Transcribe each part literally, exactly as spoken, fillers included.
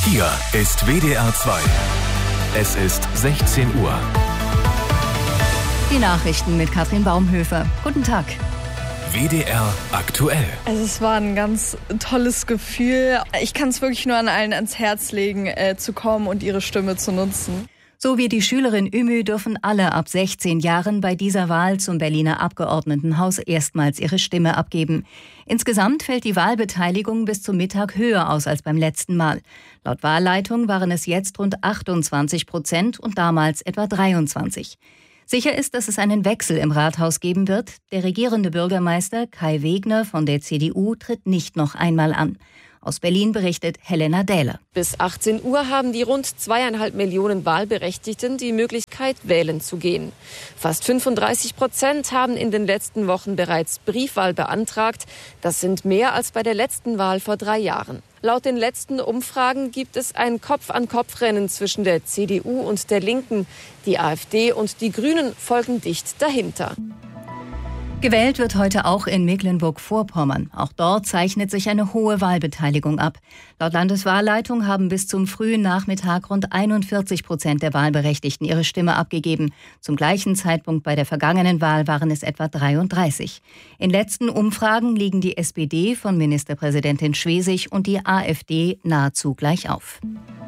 Hier ist W D R zwei. Es ist sechzehn Uhr. Die Nachrichten mit Katrin Baumhöfer. Guten Tag. W D R aktuell. Also es war ein ganz tolles Gefühl. Ich kann es wirklich nur an allen ans Herz legen, äh, zu kommen und ihre Stimme zu nutzen. So wie die Schülerin Ümü dürfen alle ab sechzehn Jahren bei dieser Wahl zum Berliner Abgeordnetenhaus erstmals ihre Stimme abgeben. Insgesamt fällt die Wahlbeteiligung bis zum Mittag höher aus als beim letzten Mal. Laut Wahlleitung waren es jetzt rund achtundzwanzig Prozent und damals etwa dreiundzwanzig. Sicher ist, dass es einen Wechsel im Rathaus geben wird. Der regierende Bürgermeister Kai Wegner von der C D U tritt nicht noch einmal an. Aus Berlin berichtet Helena Dähler. Bis achtzehn Uhr haben die rund zweieinhalb Millionen Wahlberechtigten die Möglichkeit, wählen zu gehen. Fast fünfunddreißig Prozent haben in den letzten Wochen bereits Briefwahl beantragt. Das sind mehr als bei der letzten Wahl vor drei Jahren. Laut den letzten Umfragen gibt es ein Kopf-an-Kopf-Rennen zwischen der C D U und der Linken. Die AfD und die Grünen folgen dicht dahinter. Gewählt wird heute auch in Mecklenburg-Vorpommern. Auch dort zeichnet sich eine hohe Wahlbeteiligung ab. Laut Landeswahlleitung haben bis zum frühen Nachmittag rund einundvierzig Prozent der Wahlberechtigten ihre Stimme abgegeben. Zum gleichen Zeitpunkt bei der vergangenen Wahl waren es etwa dreiunddreißig. In letzten Umfragen liegen die S P D von Ministerpräsidentin Schwesig und die AfD nahezu gleich auf.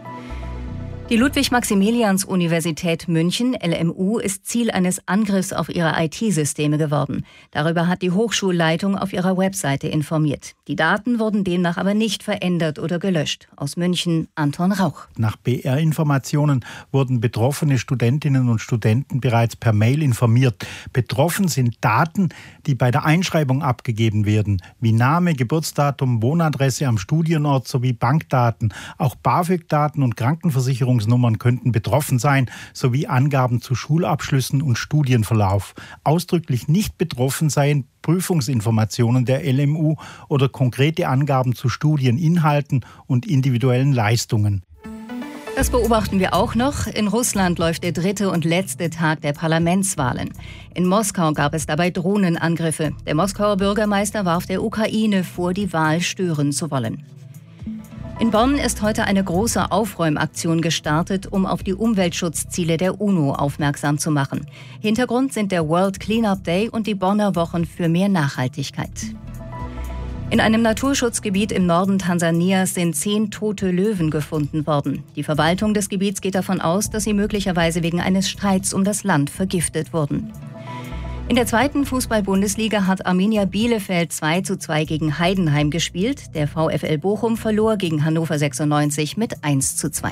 Die Ludwig-Maximilians-Universität München, L M U, ist Ziel eines Angriffs auf ihre I T-Systeme geworden. Darüber hat die Hochschulleitung auf ihrer Webseite informiert. Die Daten wurden demnach aber nicht verändert oder gelöscht. Aus München, Anton Rauch. Nach B R-Informationen wurden betroffene Studentinnen und Studenten bereits per Mail informiert. Betroffen sind Daten, die bei der Einschreibung abgegeben werden, wie Name, Geburtsdatum, Wohnadresse am Studienort sowie Bankdaten. Auch BAföG-Daten und Krankenversicherungsnummern könnten betroffen sein, sowie Angaben zu Schulabschlüssen und Studienverlauf. Ausdrücklich nicht betroffen seien Prüfungsinformationen der L M U oder konkrete Angaben zu Studieninhalten und individuellen Leistungen. Das beobachten wir auch noch. In Russland läuft der dritte und letzte Tag der Parlamentswahlen. In Moskau gab es dabei Drohnenangriffe. Der Moskauer Bürgermeister warf der Ukraine vor, die Wahl stören zu wollen. In Bonn ist heute eine große Aufräumaktion gestartet, um auf die Umweltschutzziele der UNO aufmerksam zu machen. Hintergrund sind der World Cleanup Day und die Bonner Wochen für mehr Nachhaltigkeit. In einem Naturschutzgebiet im Norden Tansanias sind zehn tote Löwen gefunden worden. Die Verwaltung des Gebiets geht davon aus, dass sie möglicherweise wegen eines Streits um das Land vergiftet wurden. In der zweiten Fußball-Bundesliga hat Arminia Bielefeld zwei zu zwei gegen Heidenheim gespielt. Der VfL Bochum verlor gegen Hannover sechsundneunzig mit eins zu zwei.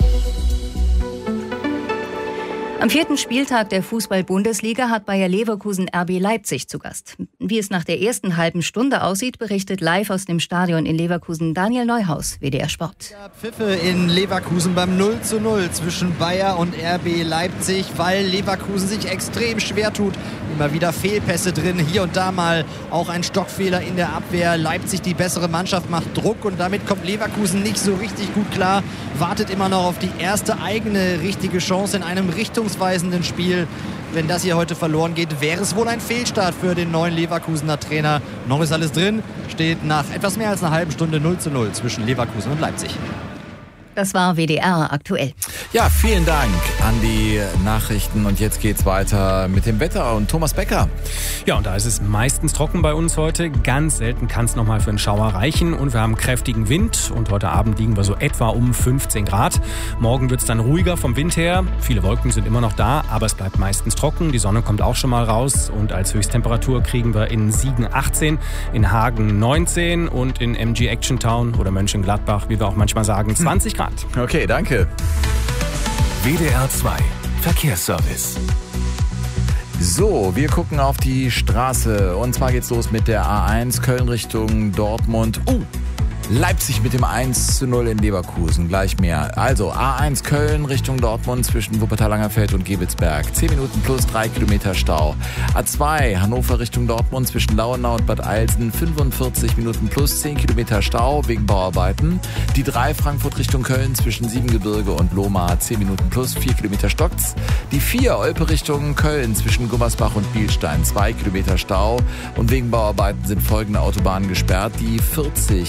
Am vierten Spieltag der Fußball-Bundesliga hat Bayer Leverkusen R B Leipzig zu Gast. Wie es nach der ersten halben Stunde aussieht, berichtet live aus dem Stadion in Leverkusen Daniel Neuhaus, W D R Sport. Ja, Pfiffe in Leverkusen beim null zu null zwischen Bayer und R B Leipzig, weil Leverkusen sich extrem schwer tut. Immer wieder Fehlpässe drin, hier und da mal auch ein Stockfehler in der Abwehr. Leipzig, die bessere Mannschaft, macht Druck und damit kommt Leverkusen nicht so richtig gut klar. Wartet immer noch auf die erste eigene richtige Chance in einem richtungsweisenden Spiel. Wenn das hier heute verloren geht, wäre es wohl ein Fehlstart für den neuen Leverkusener Trainer. Noch ist alles drin, steht nach etwas mehr als einer halben Stunde null zu null zwischen Leverkusen und Leipzig. Das war W D R aktuell. Ja, vielen Dank an die Nachrichten und jetzt geht's weiter mit dem Wetter und Thomas Becker. Ja, und da ist es meistens trocken bei uns heute. Ganz selten kann es nochmal für einen Schauer reichen und wir haben kräftigen Wind und heute Abend liegen wir so etwa um fünfzehn Grad. Morgen wird's dann ruhiger vom Wind her. Viele Wolken sind immer noch da, aber es bleibt meistens trocken. Die Sonne kommt auch schon mal raus und als Höchsttemperatur kriegen wir in Siegen achtzehn, in Hagen neunzehn und in M G Action Town oder Mönchengladbach, wie wir auch manchmal sagen, zwanzig Grad. Okay, danke. W D R zwei Verkehrsservice. So, wir gucken auf die Straße und zwar geht's los mit der A eins Köln Richtung Dortmund. Uh, Leipzig mit dem eins zu null in Leverkusen, gleich mehr. Also A eins Köln Richtung Dortmund zwischen Wuppertal-Langerfeld und Gebelsberg. zehn Minuten plus drei Kilometer Stau. A zwei Hannover Richtung Dortmund zwischen Lauenau und Bad Eilsen. fünfundvierzig Minuten plus zehn Kilometer Stau wegen Bauarbeiten. Die drei Frankfurt Richtung Köln zwischen Siebengebirge und Lohmar. zehn Minuten plus vier Kilometer stockt's. Die vier Olpe Richtung Köln zwischen Gummersbach und Bielstein. zwei Kilometer Stau. Und wegen Bauarbeiten sind folgende Autobahnen gesperrt. Die vierzig Richtung Dortmund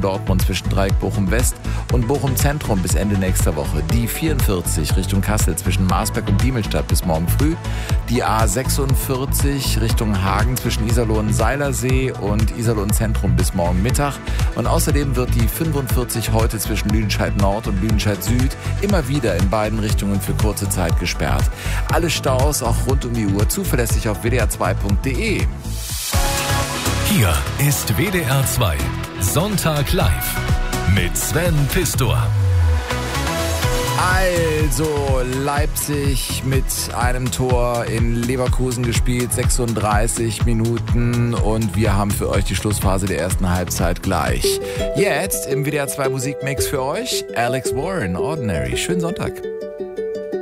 Dortmund zwischen Dreieck Bochum-West und Bochum-Zentrum bis Ende nächster Woche. Die vierundvierzig Richtung Kassel zwischen Marsberg und Diemelstadt bis morgen früh. Die A sechsundvierzig Richtung Hagen zwischen Iserlohn-Seilersee und Iserlohn-Zentrum bis morgen Mittag. Und außerdem wird die fünfundvierzig heute zwischen Lüdenscheid-Nord und Lüdenscheid-Süd immer wieder in beiden Richtungen für kurze Zeit gesperrt. Alle Staus auch rund um die Uhr zuverlässig auf w d r zwei punkt d e. Hier ist W D R zwei Sonntag live mit Sven Pistor. Also Leipzig mit einem Tor in Leverkusen gespielt, sechsunddreißig Minuten, und wir haben für euch die Schlussphase der ersten Halbzeit gleich. Jetzt im W D R zwei Musikmix für euch Alex Warren, Ordinary. Schönen Sonntag.